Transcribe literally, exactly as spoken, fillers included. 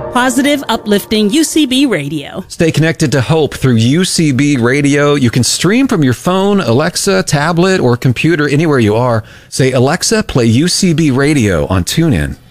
Positive, uplifting U C B Radio. Stay connected to hope through U C B Radio. You can stream from your phone, Alexa, tablet, or computer anywhere you are. Say, Alexa, play U C B Radio on TuneIn.